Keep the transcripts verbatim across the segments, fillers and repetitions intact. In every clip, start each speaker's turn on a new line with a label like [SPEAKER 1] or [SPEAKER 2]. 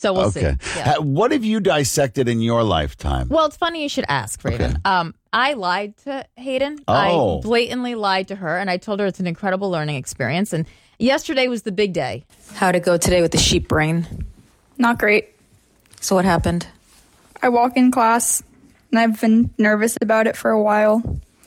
[SPEAKER 1] So we'll
[SPEAKER 2] Okay.
[SPEAKER 1] see. Yeah.
[SPEAKER 2] Ha- What have you dissected in your lifetime?
[SPEAKER 1] Well, it's funny you should ask, Raven.
[SPEAKER 2] Okay.
[SPEAKER 1] Um, I lied to Hayden.
[SPEAKER 2] Oh.
[SPEAKER 1] I blatantly lied to her, and I told her it's an incredible learning experience. And yesterday was the big day.
[SPEAKER 3] How'd it go today with the sheep brain?
[SPEAKER 4] Not great.
[SPEAKER 3] So what happened?
[SPEAKER 4] I walk in class, and I've been nervous about it for a while.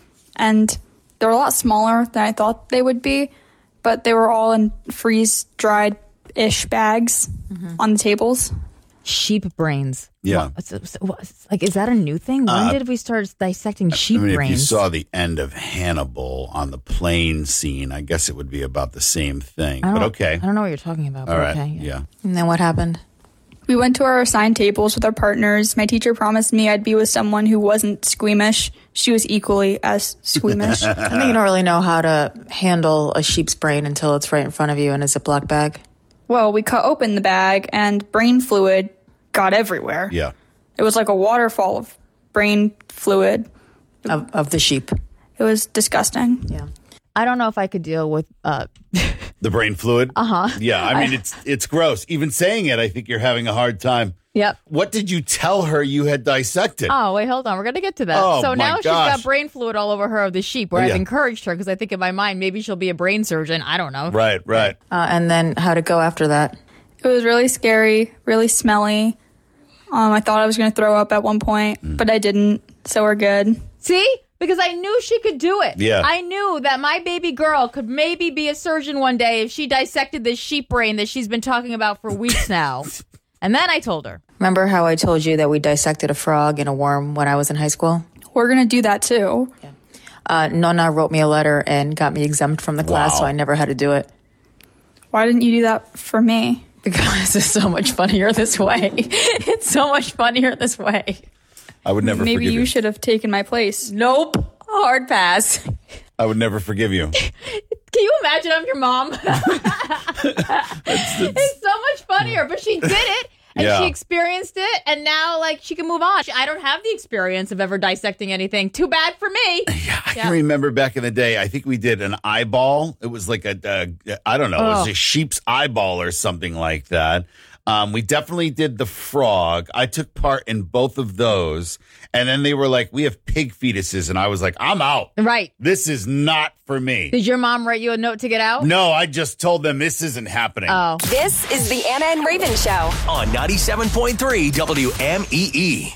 [SPEAKER 4] And they're a lot smaller than I thought they would be, but they were all in freeze-dried-ish bags mm-hmm. on the tables.
[SPEAKER 1] Sheep brains.
[SPEAKER 2] Yeah.
[SPEAKER 1] What, so- so what- like, is that a new thing? When
[SPEAKER 2] Uh,
[SPEAKER 1] did we start dissecting sheep
[SPEAKER 2] I mean,
[SPEAKER 1] brains?
[SPEAKER 2] if you saw the end of Hannibal on the plane scene, I guess it would be about the same thing.
[SPEAKER 1] I
[SPEAKER 2] But
[SPEAKER 1] don't-
[SPEAKER 2] okay.
[SPEAKER 1] I don't know what you're talking about.
[SPEAKER 2] All
[SPEAKER 1] but
[SPEAKER 2] right.
[SPEAKER 1] Okay.
[SPEAKER 2] Yeah.
[SPEAKER 3] And then what happened?
[SPEAKER 4] We went to our assigned tables with our partners. My teacher promised me I'd be with someone who wasn't squeamish. She was equally as squeamish.
[SPEAKER 3] I think you don't really know how to handle a sheep's brain until it's right in front of you in a Ziploc bag.
[SPEAKER 4] Well, we cut open the bag, and brain fluid got everywhere.
[SPEAKER 2] Yeah.
[SPEAKER 4] It was like a waterfall of brain fluid.
[SPEAKER 3] Of, of the sheep.
[SPEAKER 4] It was disgusting.
[SPEAKER 3] Yeah.
[SPEAKER 1] I don't know if I could deal with. Uh,
[SPEAKER 2] The brain fluid?
[SPEAKER 1] Uh-huh.
[SPEAKER 2] Yeah, I mean, it's it's gross. Even saying it, I think you're having a hard time.
[SPEAKER 1] yep.
[SPEAKER 2] What did you tell her you had dissected?
[SPEAKER 1] Oh, wait, hold on. We're going to get to that.
[SPEAKER 2] Oh,
[SPEAKER 1] so
[SPEAKER 2] my
[SPEAKER 1] now she's
[SPEAKER 2] gosh.
[SPEAKER 1] got brain fluid all over her of the sheep, where
[SPEAKER 2] Oh,
[SPEAKER 1] I've
[SPEAKER 2] yeah.
[SPEAKER 1] encouraged her because I think in my mind maybe she'll be a brain surgeon. I don't know.
[SPEAKER 2] Right, right.
[SPEAKER 3] Uh, and then how'd it go after that?
[SPEAKER 4] It was really scary, really smelly. Um, I thought I was going to throw up at one point,
[SPEAKER 2] Mm.
[SPEAKER 4] but I didn't, so we're good.
[SPEAKER 1] See? Because I knew she could do it.
[SPEAKER 2] Yeah.
[SPEAKER 1] I knew that my baby girl could maybe be a surgeon one day if she dissected this sheep brain that she's been talking about for weeks now. And then I told her.
[SPEAKER 3] Remember how I told you that we dissected a frog and a worm when I was in high school?
[SPEAKER 4] We're going to do that too.
[SPEAKER 3] Uh, Nonna wrote me a letter and got me exempt from the class,
[SPEAKER 2] Wow.
[SPEAKER 3] so I never had to do it.
[SPEAKER 4] Why didn't you do that for me?
[SPEAKER 3] Because it's so much funnier this way. It's so much funnier this way.
[SPEAKER 2] I would never
[SPEAKER 4] Maybe
[SPEAKER 2] forgive
[SPEAKER 4] you
[SPEAKER 2] you.
[SPEAKER 4] should have taken my place.
[SPEAKER 3] Nope. Hard pass.
[SPEAKER 2] I would never forgive you.
[SPEAKER 1] Can you imagine I'm your mom? It's so much funnier, but she did it. And
[SPEAKER 2] Yeah.
[SPEAKER 1] she experienced it, and now, like, she can move on. I don't have the experience of ever dissecting anything. Too bad for me.
[SPEAKER 2] Yeah, I
[SPEAKER 1] Yeah.
[SPEAKER 2] can remember back in the day, I think we did an eyeball. It was like a, a I don't know, it was
[SPEAKER 1] Oh.
[SPEAKER 2] a sheep's eyeball or something like that. Um, we definitely did the frog. I took part in both of those. And then they were like, we have pig fetuses. And I was like, I'm out.
[SPEAKER 1] Right.
[SPEAKER 2] This is not for me.
[SPEAKER 1] Did your mom write you a note to get out?
[SPEAKER 2] No, I just told them this isn't happening.
[SPEAKER 1] Oh.
[SPEAKER 5] This is the Anna and Raven Show.
[SPEAKER 6] On ninety-seven point three W M E E.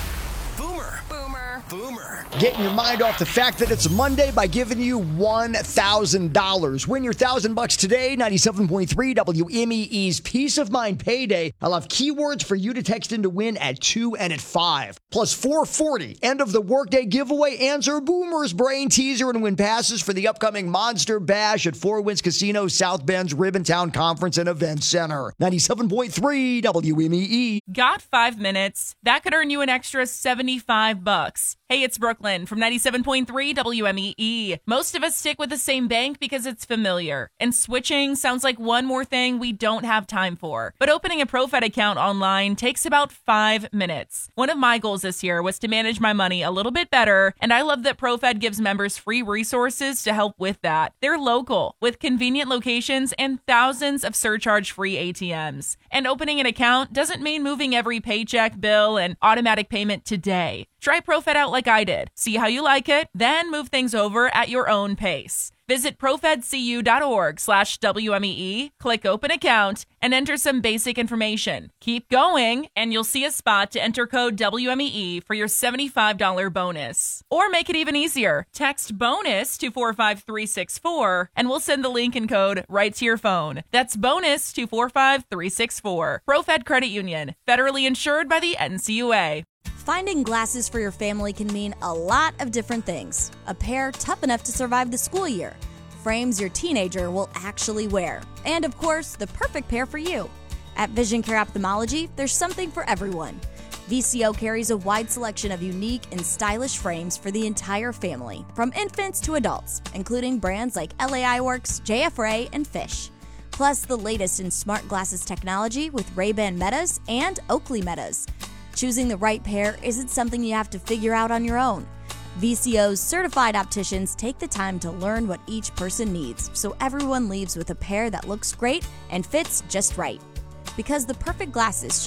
[SPEAKER 6] Boomer.
[SPEAKER 5] Boomer.
[SPEAKER 6] Boomer.
[SPEAKER 7] Getting your mind off the fact that it's Monday by giving you one thousand dollars. Win your one thousand bucks today. ninety-seven point three W M E E's Peace of Mind Payday. I'll have keywords for you to text in to win at two and at five. Plus four forty. End of the workday giveaway. Answer Boomer's Brain Teaser and win passes for the upcoming Monster Bash at Four Winds Casino, South Bend's Ribbontown Conference and Event Center. ninety-seven point three W M E E.
[SPEAKER 8] Got five minutes? That could earn you an extra seventy-five bucks. Hey, it's Brooklyn from ninety-seven point three W M E E. Most of us stick with the same bank because it's familiar, and switching sounds like one more thing we don't have time for. But opening a ProFed account online takes about five minutes. One of my goals this year was to manage my money a little bit better, and I love that ProFed gives members free resources to help with that. They're local, with convenient locations and thousands of surcharge-free A T Ms. And opening an account doesn't mean moving every paycheck, bill, and automatic payment today. Try ProFed out like I did. See how you like it, then move things over at your own pace. Visit profedcu.org slash WMEE, click open account, and enter some basic information. Keep going, and you'll see a spot to enter code W M E E for your seventy-five dollars bonus. Or make it even easier. Text BONUS to four five three six four, and we'll send the link and code right to your phone. That's BONUS to four five three six four. ProFed Credit Union, federally insured by the N C U A.
[SPEAKER 9] Finding glasses for your family can mean a lot of different things. A pair tough enough to survive the school year, frames your teenager will actually wear, and of course, the perfect pair for you. At Vision Care Ophthalmology, there's something for everyone. V C O carries a wide selection of unique and stylish frames for the entire family, from infants to adults, including brands like L A I Works, J F Ray, and Fish. Plus, the latest in smart glasses technology with Ray-Ban Metas and Oakley Metas. Choosing the right pair isn't something you have to figure out on your own. V C O's certified opticians take the time to learn what each person needs, so everyone leaves with a pair that looks great and fits just right. Because the perfect glasses